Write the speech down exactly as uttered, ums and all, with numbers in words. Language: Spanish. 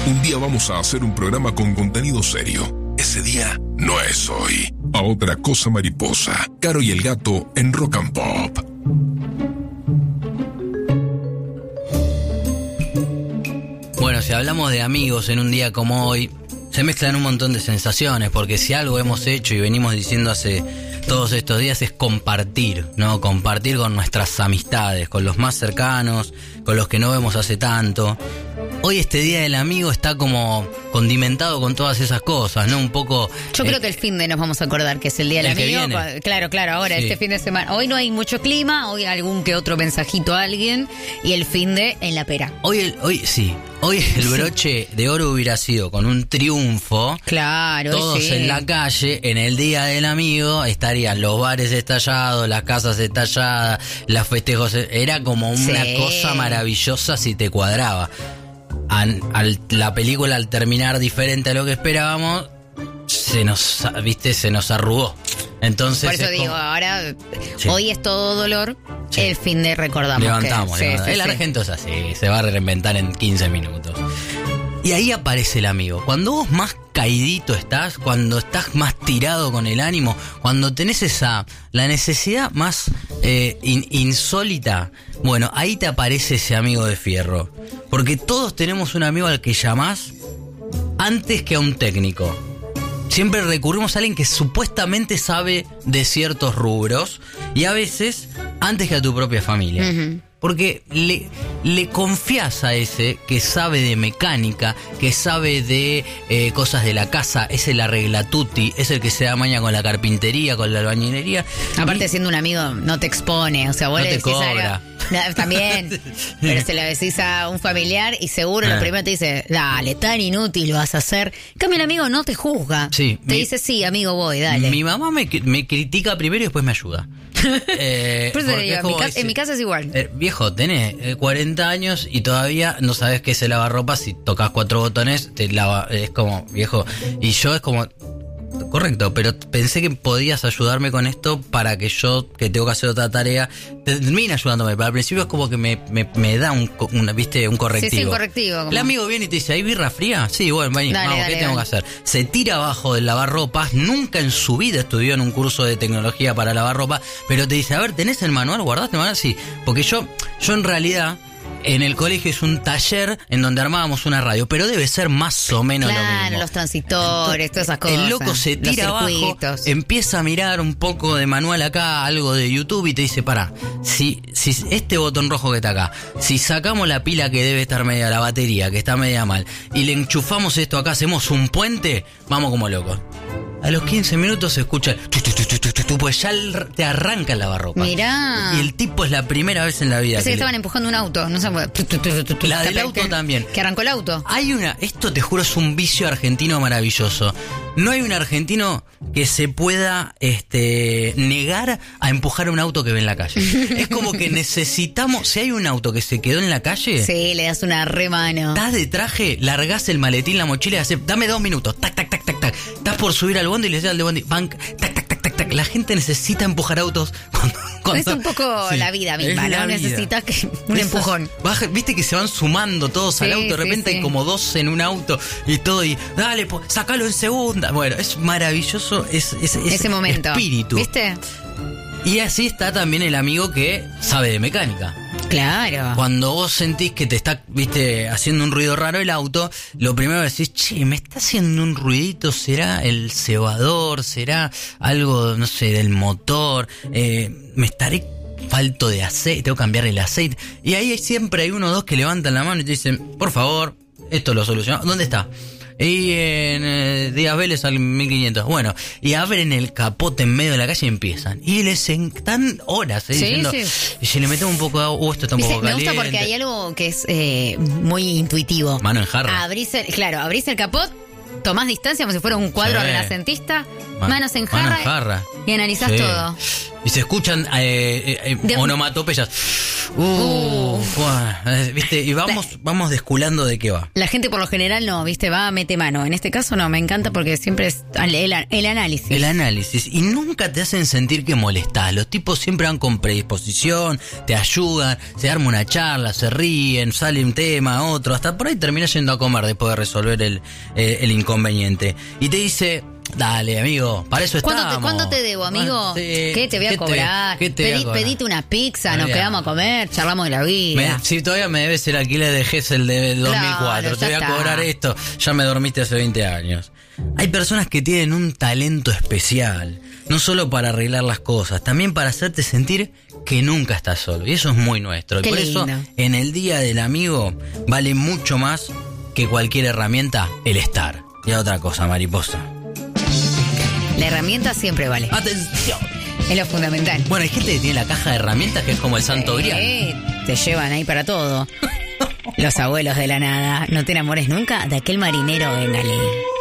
Un día vamos a hacer un programa con contenido serio. Ese día no es hoy. A otra cosa mariposa. Caro y el gato en Rock and Pop. Bueno, si hablamos de amigos en un día como hoy, se mezclan un montón de sensaciones, porque si algo hemos hecho y venimos diciendo hace todos estos días es compartir, ¿no? Compartir con nuestras amistades, con los más cercanos, con los que no vemos hace tanto. Hoy este Día del Amigo está como condimentado con todas esas cosas, ¿no? Un poco... Yo creo eh, que el fin de nos vamos a acordar que es el Día del el que Amigo. viene. Claro, claro, ahora Sí. este fin de semana. Hoy no hay mucho clima, hoy algún que otro mensajito a alguien y el fin de en la pera. Hoy, el, hoy sí, hoy el broche de oro hubiera sido con un triunfo. Claro, Todos sí. en la calle, en el Día del Amigo, estarían los bares estallados, las casas estalladas, los festejos. Era como una Sí. cosa maravillosa si te cuadraba. Al, al- la película, al terminar diferente a lo que esperábamos, se nos, viste, se nos arrugó. Entonces, Por eso es digo, como- ahora, Sí. hoy es todo dolor, Sí. el fin de recordamos. levantamos. que, sí, levantamos. sí, El sí. argento es así, se va a reinventar en quince minutos. Y ahí aparece el amigo. Cuando vos más caidito estás, cuando estás más tirado con el ánimo, cuando tenés esa, la necesidad más eh, in- insólita, bueno, ahí te aparece ese amigo de fierro. Porque todos tenemos un amigo al que llamás antes que a un técnico. Siempre recurrimos a alguien que supuestamente sabe de ciertos rubros y a veces antes que a tu propia familia. Ujú. Porque le, le confías a ese que sabe de mecánica, que sabe de eh, cosas de la casa, es el arreglatuti, es el que se da maña con la carpintería, con la albañilería. Aparte, Y- siendo un amigo, no te expone. O sea, vos No le te decís cobra. algo. No, también. Pero se lo decís a un familiar y seguro lo Ah. primero te dice, dale, tan inútil lo vas a hacer. En cambio, el amigo no te juzga. Sí, Te mi- dice, sí, amigo, voy, dale. Mi mamá me, me critica primero y después me ayuda. Eh, Por eso te porque digo, es en mi como ca- dice, en mi casa es igual. eh, viejo, tenés eh, cuarenta años y todavía no sabes qué es el lavarropa. Si tocas cuatro botones, te lava. Es como, viejo. Y yo es como, correcto, pero pensé que podías ayudarme con esto para que yo, que tengo que hacer otra tarea, termine ayudándome. Pero al principio es como que me, me, me da un, co- una, ¿viste? Un correctivo. Sí, sí, un correctivo, como- El amigo viene y te dice, ¿hay birra fría? Sí, bueno, vení, Dale, vamos, dale, ¿qué tengo que dale. hacer? Se tira abajo del lavarropas, nunca en su vida estudió en un curso de tecnología para lavar ropa, pero te dice, a ver, ¿tenés el manual? ¿Guardaste el manual? Sí, porque yo, yo en realidad, en el colegio es un taller en donde armábamos una radio, pero debe ser más o menos lo Claro, mismo. los transitores, todas esas cosas. El loco se los tira abajo, circuitos. empieza a mirar un poco de manual acá, algo de YouTube y te dice, pará, si, si este botón rojo que está acá, si sacamos la pila que debe estar media, la batería que está media mal, y le enchufamos esto acá, hacemos un puente, vamos como locos. A los quince minutos se escucha, tu, tu, tu, tu, tu, tu, tu, pues ya el- te arranca el lavarropa. Mirá. Y el tipo es la primera vez en la vida. Pensé que que le- estaban empujando un auto, no sé. tu, tu, tu, tu, tu, La del que- auto que- también. Que arrancó el auto. Hay una, esto te juro es un vicio argentino maravilloso. No hay un argentino que se pueda este, negar a empujar un auto que ve en la calle. Es como que necesitamos, si hay un auto que se quedó en la calle, Sí, le das una re mano. estás de traje, largás el maletín, la mochila y haces, dame dos minutos, tac, tac, tac, tac, tac. Estás por subir al bondi y le decís al de bondi, bank, tac, tac, tac, tac, tac. La gente necesita empujar autos cuando, cuando- Es un poco Sí, la vida es misma, la ¿no? vida. Necesitas que- un Esas- empujón. baja- Viste que se van sumando todos al Sí, auto, de sí, repente sí. hay como dos en un auto y todo, y dale, po, sacalo en segunda. Bueno, es maravilloso es, es- ese, Ese momento. espíritu. ¿Viste? Y así está también el amigo que sabe de mecánica. Claro. Cuando vos sentís que te está, viste, haciendo un ruido raro el auto, lo primero que decís, che, me está haciendo un ruidito, ¿será el cebador? ¿Será algo, no sé, del motor? Eh, ¿Me estaré falto de aceite? ¿Tengo que cambiar el aceite? Y ahí siempre hay uno o dos que levantan la mano y te dicen, por favor, esto lo solucionamos. ¿Dónde está? Y en eh, Díaz Vélez al mil quinientos. Bueno, y abren el capote en medio de la calle y empiezan. Y les están horas, ¿eh? Sí, diciendo, sí. y si le metemos un poco de agua, uh, esto está un Dice, poco me caliente. gusta porque hay algo que es eh, muy intuitivo. Mano en jarra. Abrís el, claro, abrís el capot, tomás distancia como si fuera un cuadro Sí. renacentista, Ma- manos en mano jarra. en jarra. Y analizás Sí. todo. Y se escuchan eh, eh, De- onomatopeyas. Uh, Uh. buah, eh, ¿viste? Y vamos, vamos desculando de qué va. La gente por lo general no, ¿viste? Va, mete mano. En este caso no, me encanta porque siempre es el, el- el análisis. El análisis. Y nunca te hacen sentir que molestás. Los tipos siempre van con predisposición, te ayudan, se arma una charla, se ríen, sale un tema, otro. Hasta por ahí terminas yendo a comer después de resolver el, eh, el inconveniente. Y te dice... Dale, amigo, para eso ¿Cuándo estamos. te, ¿Cuándo te debo, amigo? Ah, sí. ¿Qué te voy a ¿Qué te- cobrar? qué te voy a Pedí- cobrar? pedite una pizza, nos Olvidá. quedamos a comer, charlamos de la vida. Me- si todavía me debes el alquiler de Gesell de dos mil cuatro, Claro, te voy ya a está. cobrar esto, ya me dormiste hace veinte años. Hay personas que tienen un talento especial, no solo para arreglar las cosas, también para hacerte sentir que nunca estás solo. Y eso es muy nuestro. Qué y por eso, lindo. en el Día del Amigo, vale mucho más que cualquier herramienta el estar. Y a otra cosa, mariposa. La herramienta siempre vale. ¡Atención! Es lo fundamental. Bueno, hay gente que tiene la caja de herramientas que es como el santo grial. Eh, te llevan ahí para todo. Los abuelos de la nada. No te enamores nunca de aquel marinero bengalí.